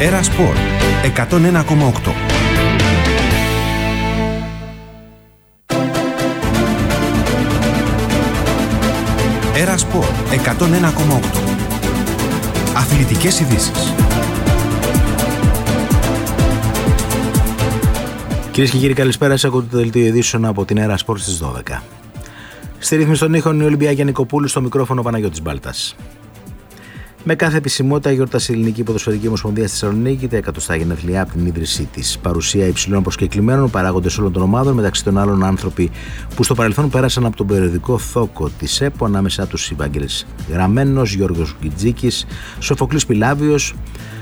Έρα Σπορ 101,8. Έρα Σπορ 101,8. Αθλητικές ειδήσεις. Κυρίες και κύριοι, καλησπέρα. Σας ακούτε το δελτίο ειδήσεων από την Έρα Σπορ στις 12. Στη ρύθμιση των ήχων η Ολυμπιακή Νικοπούλου, στο μικρόφωνο Παναγιώτης Μπάλτας. Με κάθε επισημότητα γιόρτασε η Ελληνική Ποδοσφαιρική Ομοσπονδία στη Θεσσαλονίκη τα 100 γενέθλιά από την ίδρυσή της. Παρουσία υψηλών προσκεκλημένων, παράγοντες όλων των ομάδων, μεταξύ των άλλων άνθρωποι που στο παρελθόν πέρασαν από τον περιοδικό θόκο της ΕΠΟ, ανάμεσά τους Ευάγγελης Γραμμένος, Γιώργος Γκιτζίκης, Σοφοκλής Πιλάβιος,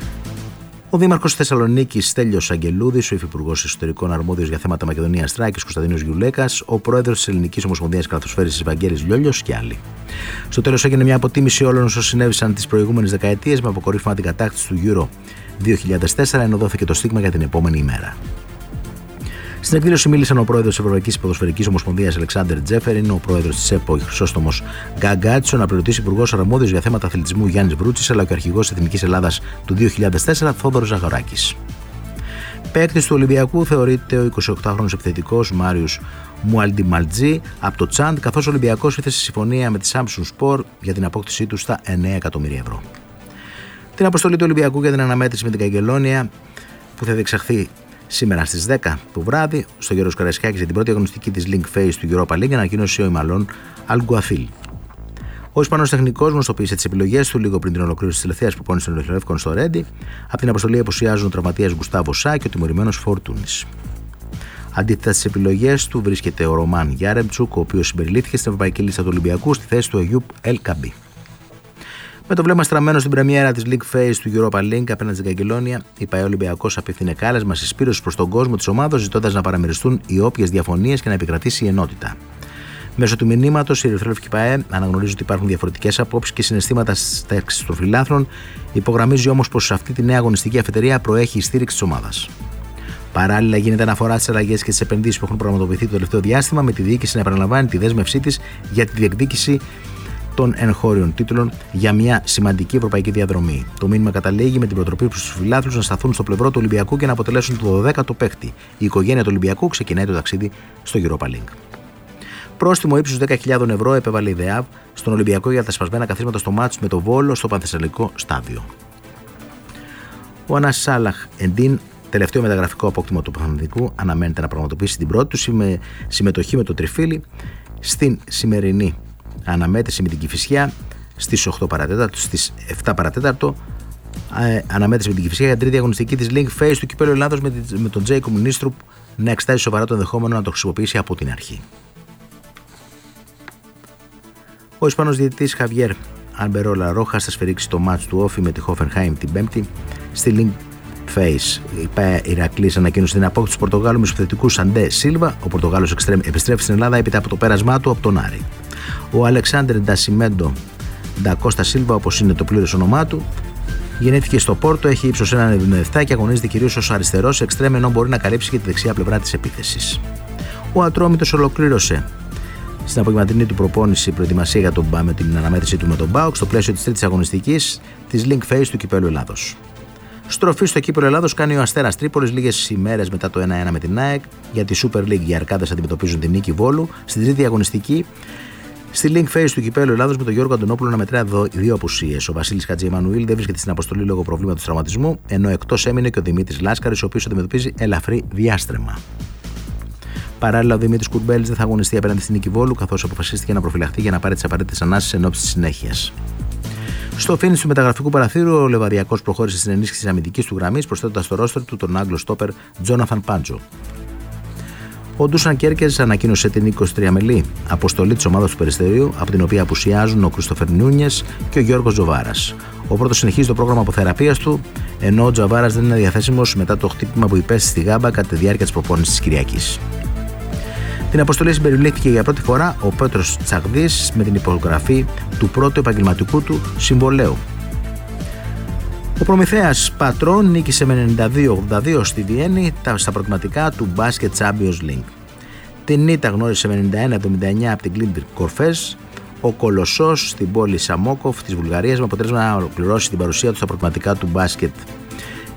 ο Δήμαρχος Θεσσαλονίκης Στέλιος Αγγελούδης, ο Υφυπουργός Εσωτερικών Αρμόδιος για θέματα Μακεδονίας Θράκης Κωνσταντίνος Γιουλέκας, ο Πρόεδρος της Ελληνικής Ομοσπονδίας Καλαθοσφαίρισης Ευαγγέλης Λιόλιος και άλλοι. Στο τέλος έγινε μια αποτίμηση όλων όσων συνέβησαν τις προηγούμενες δεκαετίες, με αποκορύφωμα την κατάκτηση του Euro 2004, ενώ δόθηκε το στίγμα για την επόμενη ημέρα. Στην εκδήλωση μίλησαν ο πρόεδρος της Ευρωπαϊκής Ποδοσφαιρικής Ομοσπονδίας Αλεξάνδερ Τζέφεριν, ο πρόεδρος της ΕΠΟ Χρυσόστομος Γκαγκάτσο, ο αναπληρωτής υπουργός αρμόδιος για θέματα αθλητισμού Γιάννης Βρούτσης, αλλά και ο αρχηγός της Εθνικής Ελλάδας του 2004 Θόδωρος Ζαγοράκης. Παίκτης του Ολυμπιακού θεωρείται ο 28χρονος επιθετικός Μάριος Μουαλντιμαλτζή από το Τσάντ, καθώς ο Ολυμπιακός ήθεσε συμφωνία με τη Samsung Sport για την απόκτησή του στα 9 εκατομμύρια ευρώ. Την αποστολή του Ολυμπιακού για την αναμέτρηση με την Καγκελόνια, που θα διεξαχθεί σήμερα στις 10 το βράδυ στο Γιώργος Καραϊσκάκης για την πρώτη αγωνιστική της Link Phase του Europa League, ανακοίνωσε ο Ιμαλών Αλγκουαφίλ. Ο Ισπανός τεχνικός γνωστοποίησε τις επιλογές του λίγο πριν την ολοκλήρωση της τελευταίας προπόνησης των Ελευθερεύκων στο Ρέντι. Από την αποστολή απουσιάζουν ο τραυματίας Γκουστάβο Σά και ο τιμωρημένος Φορτούνης. Αντίθετα στις επιλογές του βρίσκεται ο Ρωμάν Γιάρεμτσουκ, ο οποίος συμπεριλήφθηκε στην ευρωπαϊκή λίστα του Ολυμπιακού στη θέση του Αγιούπ Ελ Καμπί. Με το βλέμμα στραμμένο στην πρεμιέρα της League Phase του Europa League απέναντι στην Καγκελόνια, η ΠΑΕ Ολυμπιακός απευθύνε κάλεσμα συσπήρωσης προς τον κόσμο της ομάδας, ζητώντας να παραμεριστούν οι όποιες διαφωνίες και να επικρατήσει η ενότητα. Μέσω του μηνύματος, η Ερυθρόλευκη ΠΑΕ αναγνωρίζει ότι υπάρχουν διαφορετικές απόψεις και συναισθήματα στις τάξεις των φιλάθλων, υπογραμμίζει όμως πως σε αυτή τη νέα αγωνιστική αφετηρία προέχει η στήριξη της ομάδας. Παράλληλα, γίνεται αναφορά στις αλλαγές και τις επενδύσεις που έχουν πραγματοποιηθεί το τελευταίο διάστημα, με τη διοίκηση να επαναλαμβάνει τη δέσμευσή της για τη διεκδίκηση των εγχώριων τίτλων για μια σημαντική ευρωπαϊκή διαδρομή. Το μήνυμα καταλήγει με την προτροπή προς τους φιλάθλους να σταθούν στο πλευρό του Ολυμπιακού και να αποτελέσουν το 12ο παίκτη. Η οικογένεια του Ολυμπιακού ξεκινάει το ταξίδι στο Europa League. Πρόστιμο ύψους 10.000 ευρώ επέβαλε η ΔΕΑΒ στον Ολυμπιακό για τα σπασμένα καθίσματα στο μάτσο με το Βόλο στο Πανθεσσαλικό στάδιο. Ο Ανάς Σάλαχ Εντίν, τελευταίο μεταγραφικό απόκτημα του Παναθηναϊκού, αναμένεται να πραγματοποιήσει την πρώτη του συμμετοχή με το Τριφύλι στην σημερινή αναμέτρηση με την Κηφισιά στις 8 παρατέταρτο, στις 7 παρατέταρτο, αναμέτρηση με την Κηφισιά για τρίτη αγωνιστική της Link Phase του Κυπέλλου Ελλάδος με τον Τζέικομ Νίστρουπ να εξετάζει σοβαρά το ενδεχόμενο να το χρησιμοποιήσει από την αρχή. Ο Ισπανός διαιτητής Χαβιέρ Αλμπερόλα Ρόχας θα σφυρίξει το μάτς του Όφι με τη Χόφενχάιμ την Πέμπτη στη Link Phase. Η ΠΑΕ Ηρακλής ανακοίνωσε την απόκτηση του Πορτογάλου μεσοπιθετικού Σαντέ Σίλβα. Ο Πορτογάλος επιστρέφει στην Ελλάδα έπειτα από το πέρασμά του από τον Άρη. Ο Αλεξάνδρ Ντασιμέντο Ντακώστα Σίλβα, όπως είναι το πλήρες όνομά του, γεννήθηκε στο Πόρτο, έχει ύψος 1,77 και αγωνίζεται κυρίως ως αριστερός εξτρέμ, ενώ μπορεί να καλύψει και τη δεξιά πλευρά της επίθεσης. Ο Ατρόμητος ολοκλήρωσε στην απογευματινή του προπόνηση προετοιμασία με την αναμέτρησή του με τον ΠΑΟΚ στο πλαίσιο της τρίτης αγωνιστικής της Link Phase του Κυπέλλου Ελλάδος. Στροφή στο Κύπελλο Ελλάδος κάνει ο Αστέρας Τρίπολης λίγες ημέρες μετά το 1-1 με την ΑΕΚ. Για τη Super League οι Αρκάδες αντιμετωπίζουν την νίκη Βόλου στην τρίτη αγωνιστική στη Link Phase του Κυπέλλου Ελλάδος, με τον Γιώργο Αντωνόπουλο να μετρά δύο απουσίες. Ο Βασίλης Χατζημανουήλ δεν βρίσκεται στην αποστολή λόγω προβλήματος τραυματισμού, ενώ εκτός έμεινε και ο Δημήτρης Λάσκαρης, ο οποίος αντιμετωπίζει ελαφρύ διάστρεμα. Παράλληλα, ο Δημήτρης Κουρμπέλης δεν θα αγωνιστεί απέναντι στην νίκη Βόλου, καθώς αποφασίστηκε να προφυλαχθεί για να πάρει τις απαραίτητες ανάσεις εν ώψη της συνέχειας. Στο φίνις του μεταγραφικού παραθύρου, ο Λεβαδιακός προχώρησε στην ενίσχυση της αμυντικής του γραμμής, προσθέτοντας στο ρόστερ του τον Άγγλο στόπερ Τζόναθαν Πάντζο. Ο Ντούσαν Κέρκες ανακοίνωσε την 23μελή αποστολή της ομάδας του Περιστερίου, από την οποία απουσιάζουν ο Κριστοφέρ Νούνιες και ο Γιώργος Ζοβάρας. Ο πρώτος συνεχίζει το πρόγραμμα αποθεραπείας του, ενώ ο Τζαβάρας δεν είναι διαθέσιμος μετά το χτύπημα που υπέστη στη Γάμπα κατά τη διάρκεια της προπόνησης της Κυριακής. Την αποστολή συμπεριλήφθηκε για πρώτη φορά ο Πέτρος Τσαγδής με την υπογραφή του πρώτου επαγγελματικού του συμβολαίου. Ο Προμηθέας Πατρών νίκησε με 92-82 στη Βιέννη στα προκριματικά του Basket Champions League. Την ήττα γνώρισε με 91-79 από την Γκλίνμπιργκ Κορφές. Ο Κολοσσός στην πόλη Σαμόκοφ της Βουλγαρίας, με αποτέλεσμα να ολοκληρώσει την παρουσία του στα προκριματικά του μπάσκετ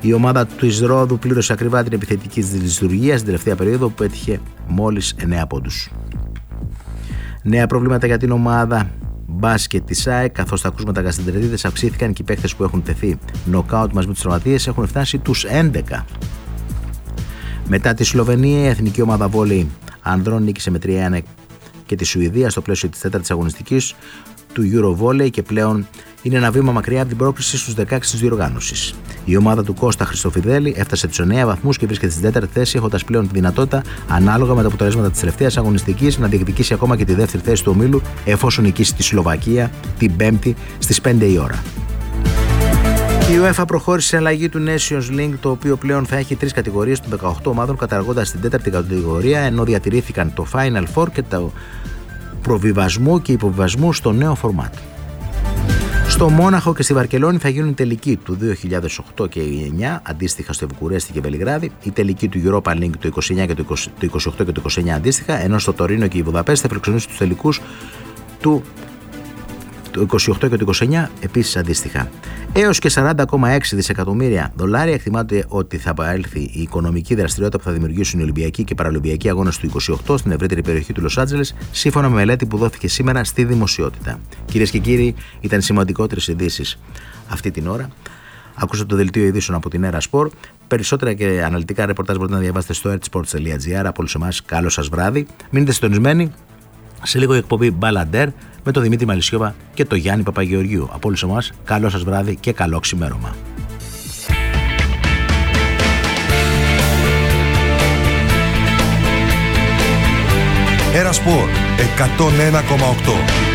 Η ομάδα του Ρόδου πλήρωσε ακριβά την επιθετική της λειτουργία στην τελευταία περίοδο που πέτυχε μόλις 9 πόντους. Νέα προβλήματα για την ομάδα μπάσκετ της ΑΕΚ, καθώς τα κρούσματα γαστρεντερίτιδες αυξήθηκαν και οι παίκτες που έχουν τεθεί νοκάουτ μαζί με τους τραυματίες έχουν φτάσει τους 11. Μετά τη Σλοβενία, η εθνική ομάδα βόλεϊ ανδρών νίκησε με 3-1 και τη Σουηδία στο πλαίσιο της 4ης αγωνιστικής του Eurovolley και πλέον είναι ένα βήμα μακριά από την πρόκριση στους 16 της διοργάνωσης. Η ομάδα του Κώστα Χριστοφιδέλη έφτασε τους 9 βαθμούς και βρίσκεται στην 4η θέση, έχοντας πλέον τη δυνατότητα, ανάλογα με τα αποτελέσματα της τελευταίας αγωνιστικής, να διεκδικήσει ακόμα και τη δεύτερη θέση του ομίλου, εφόσον νικήσει τη Σλοβακία την 5η στις 5 η ώρα. Η UEFA προχώρησε σε αλλαγή του Nations League, το οποίο πλέον θα έχει 3 κατηγορίες των 18 ομάδων, καταργώντας την 4η κατηγορία, ενώ διατηρήθηκαν το Final Four και το προβιβασμού και υποβιβασμού στο νέο φορμάτ. Στο Μόναχο και στη Βαρκελόνη θα γίνουν οι τελικοί του 2008 και 2009, αντίστοιχα στο Βουκουρέστι και Βελιγράδι, η τελική του Europa League το 29 και το 28 και το 29 αντίστοιχα, ενώ στο Τωρίνο και η Βουδαπέστη θα φιλοξενήσουν τους τελικούς του 28 και το 29 επίσης αντίστοιχα. Έως και 40,6 δισεκατομμύρια δολάρια εκτιμάται ότι θα έλθει η οικονομική δραστηριότητα που θα δημιουργήσουν οι Ολυμπιακοί και Παραολυμπιακοί αγώνες του 28 στην ευρύτερη περιοχή του Λος Άντζελες, σύμφωνα με μελέτη που δόθηκε σήμερα στη δημοσιότητα. Κυρίες και κύριοι, ήταν οι σημαντικότερες ειδήσεις αυτή την ώρα. Ακούσατε το δελτίο ειδήσεων από την Έρα Σπορ. Περισσότερα και αναλυτικά ρεπορτάζ μπορείτε να διαβάσετε στο ertsports.gr. Από όλους εμάς, καλό σας βράδυ. Μείνετε συντονισμένοι. Σε λίγο η εκπομπή Μπαλαντέρ με τον Δημήτρη Μαλισσιώβα και τον Γιάννη Παπαγεωργίου. Από όλους εμάς, καλό σας βράδυ και καλό ξημέρωμα. Έρα Σπορ 101,8.